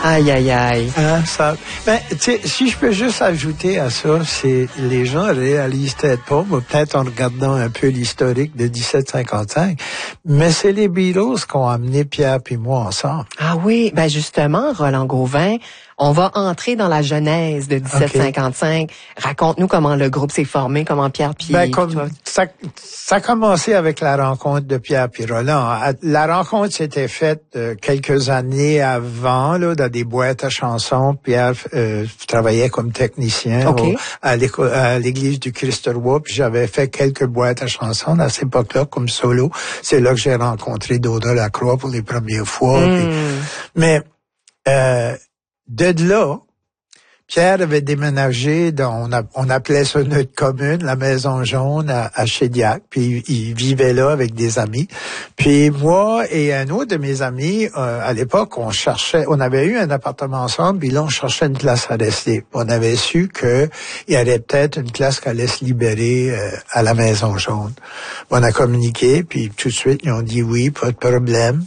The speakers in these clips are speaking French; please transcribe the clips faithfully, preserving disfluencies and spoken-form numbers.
Aïe, aïe, aïe. Hein, ça, ben, tu sais, si je peux juste ajouter à ça, c'est les gens réalisent peut-être pas, mais peut-être en regardant un peu l'historique de dix-sept cinquante-cinq, mais c'est les Beatles qui ont amené Pierre puis moi ensemble. Ah oui, ben justement, Roland Gauvin, on va entrer dans la genèse de dix-sept cinquante-cinq. Okay. Raconte-nous comment le groupe s'est formé, comment Pierre puis... Ben, comme toi... ça, ça a commencé avec la rencontre de Pierre puis Roland. La rencontre s'était faite euh, quelques années avant, là, dans des boîtes à chansons. Pierre euh, travaillait comme technicien okay. au, à, à l'église du Christ-Roi, puis j'avais fait quelques boîtes à chansons à cette époque-là comme solo. C'est là que j'ai rencontré Dona Lacroix pour les premières fois. Mm. Puis, mais... Euh, De là, Pierre avait déménagé dans, on, a, on appelait ça notre commune, la Maison Jaune à, à Chédiac, puis il vivait là avec des amis. Puis moi et un autre de mes amis, euh, à l'époque, on cherchait, on avait eu un appartement ensemble, puis là, on cherchait une place à rester. On avait su que il y avait peut-être une place qui allait se libérer euh, à la Maison Jaune. On a communiqué, puis tout de suite, ils ont dit oui, pas de problème.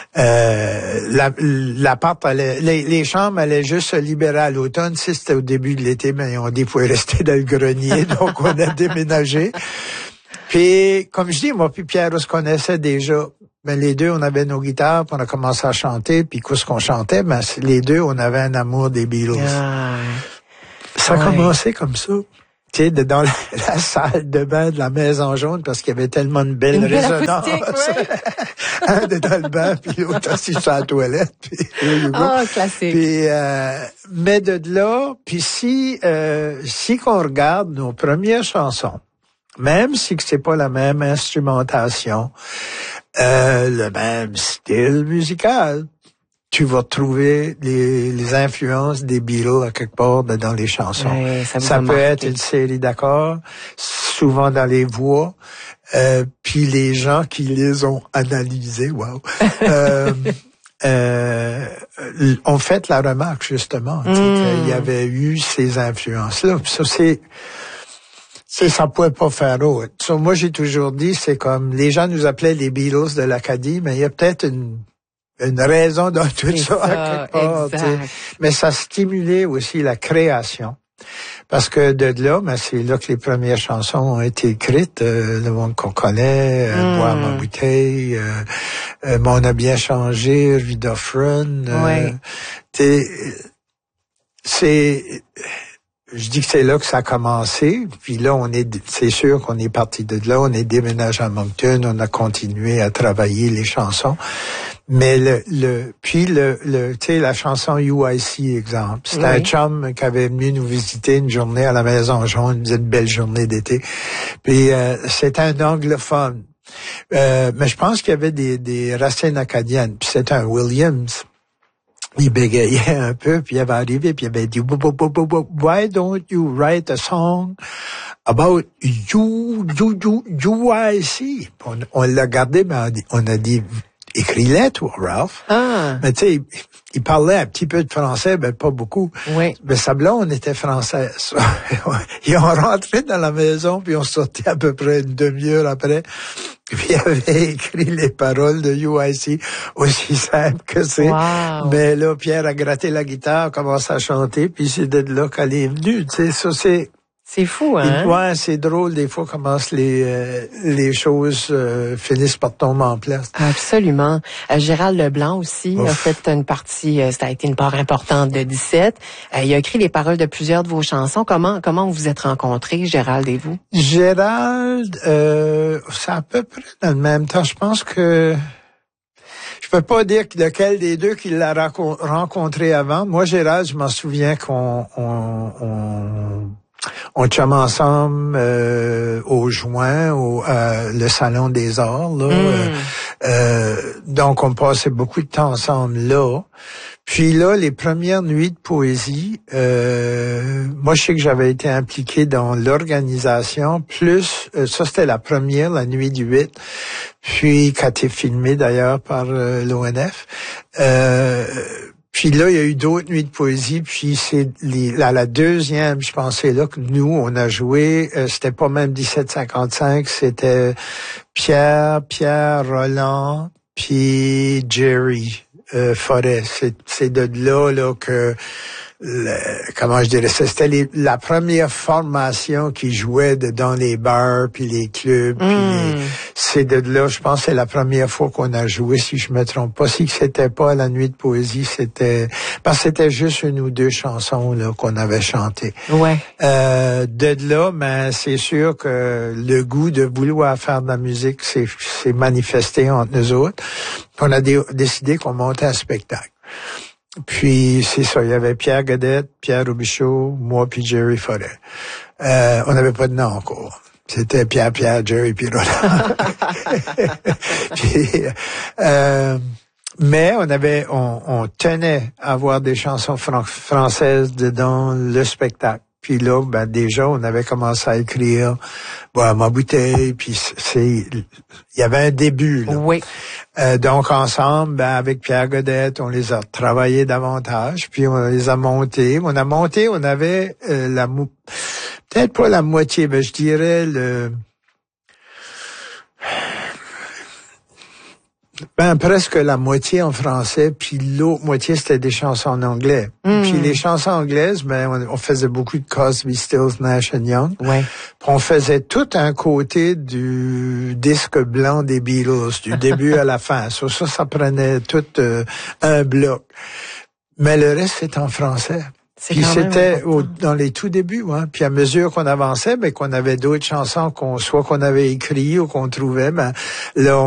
Euh, la, l'appart allait, les, les chambres allaient juste se libérer à l'automne. Si c'était au début de l'été, mais ils ont dit, faut rester dans le grenier. Donc, on a déménagé. Puis, comme je dis, moi puis Pierre, on se connaissait déjà. Ben, les deux, on avait nos guitares, puis on a commencé à chanter. Puis, qu'est-ce qu'on chantait? Ben, les deux, on avait un amour des Beatles. Ah, ça a ouais. commencé comme ça. Tu sais, dans la, la salle de bain de la Maison Jaune, parce qu'il y avait tellement de belles Une résonances. Belle ouais. Un était dans le bain, puis l'autre assis sur la toilette. Puis, ah, oh, classique. Puis, euh, mais de là, puis si, euh, si qu'on regarde nos premières chansons, même si que c'est pas la même instrumentation, euh, le même style musical, tu vas trouver les, les influences des Beatles à quelque part dans les chansons. Ouais, ça ça peut marqué. être une série d'accords, souvent dans les voix, euh, puis les gens qui les ont analysés, wow, euh, euh, ont fait la remarque justement mm. qu'il y avait eu ces influences-là. Ça c'est C'est, ça pouvait pas faire autre. So, moi, j'ai toujours dit, c'est comme, les gens nous appelaient les Beatles de l'Acadie, mais il y a peut-être une, une raison dans tout ça, ça, à quelque part, mais ça stimulait aussi la création. Parce que de là, ben, c'est là que les premières chansons ont été écrites, euh, le monde qu'on connaît, euh, mm. Boire ma bouteille, euh, euh, Mais on a bien changé, Rue Dufresne. Euh, oui. C'est... Je dis que c'est là que ça a commencé, puis là, on est, c'est sûr qu'on est parti de là, on est déménagé à Moncton, on a continué à travailler les chansons, mais le, le, puis le, le, tu sais, la chanson U I C, exemple, c'était oui. un chum qui avait venu nous visiter une journée à la Maison Jaune, une belle journée d'été, puis euh, c'était un anglophone, euh, mais je pense qu'il y avait des, des racines acadiennes, puis c'était un Williams. Il bégayait un peu, puis il avait arrivé, puis il avait dit, why don't you write a song about you, you, you, U I C? On, on l'a gardé, mais on a dit, écris-les, toi, Ralph. Ah. Mais tu sais, il, il parlait un petit peu de français, mais pas beaucoup. Oui. Mais sa blonde était française. Ils ont rentré dans la maison, puis on sortait à peu près une demi-heure après. Puis il avait écrit les paroles de U I C, aussi simple que c'est. Wow. Mais là, Pierre a gratté la guitare, commencé à chanter, puis c'est de là qu'elle est venue. Tu sais, ça c'est... C'est fou, hein? Ouais, c'est drôle des fois comment les euh, les choses euh, finissent par tomber en place. Absolument. Euh, Gérald Leblanc aussi Ouf. a fait une partie, euh, ça a été une part importante de dix-sept. Euh, il a écrit les paroles de plusieurs de vos chansons. Comment comment vous vous êtes rencontrés, Gérald et vous? Gérald, euh, c'est à peu près dans le même temps. Je pense que je peux pas dire lequel des deux qui l'a rencontré avant. Moi, Gérald, je m'en souviens qu'on on, on On chum ensemble euh, au juin, au euh, le Salon des Arts. Là. Mm. Euh, donc, on passait beaucoup de temps ensemble là. Puis là, les premières nuits de poésie, euh, moi, je sais que j'avais été impliqué dans l'organisation. Plus, euh, ça, c'était la première, la nuit du huit. Puis, qui a été filmée d'ailleurs par euh, l'O N F. Euh, Puis là, il y a eu d'autres nuits de poésie, puis c'est les, la, la deuxième, je pensais là que nous, on a joué, euh, c'était pas même dix-sept cinquante-cinq, c'était Pierre, Pierre, Roland, puis Jerry. euh, Forêt. C'est, c'est de là, là que Le, comment je dirais ça, c'était les, la première formation qui jouait de, dans les bars puis les clubs. Puis mm. les, c'est de là, je pense, que c'est la première fois qu'on a joué, si je me trompe pas. Si c'était pas à la nuit de poésie, c'était parce que c'était juste une ou deux chansons là qu'on avait chantées. Ouais. Euh, de là, mais c'est sûr que le goût de vouloir faire de la musique s'est, s'est manifesté entre nous autres. On a dé- décidé qu'on montait un spectacle. Puis, c'est ça, il y avait Pierre Godette, Pierre Robichaud, moi puis Jerry Forêt. Euh, on n'avait pas de nom encore. C'était Pierre, Pierre, Jerry puis Roland. puis, euh, mais on avait, on, on tenait à avoir des chansons fran- françaises dedans le spectacle. Puis là, ben déjà, on avait commencé à écrire bon, ma bouteille, puis c'est, il y avait un début. Là. Oui. Euh, donc ensemble, ben, avec Pierre Godette, on les a travaillés davantage, puis on les a montés. On a monté, on avait euh, la mou- peut-être pas la moitié, mais je dirais le ben presque la moitié en français, puis l'autre moitié c'était des chansons en anglais. Mm. Puis les chansons anglaises, ben on, on faisait beaucoup de Crosby, Stills, Nash and Young. Ouais. Puis on faisait tout un côté du disque blanc des Beatles, du début à la fin. Ça, ça, ça prenait tout euh, un bloc. Mais le reste c'est en français. C'est Puis c'était au, important. dans les tout débuts, hein. Puis à mesure qu'on avançait, ben qu'on avait d'autres chansons qu'on soit qu'on avait écrites ou qu'on trouvait, ben là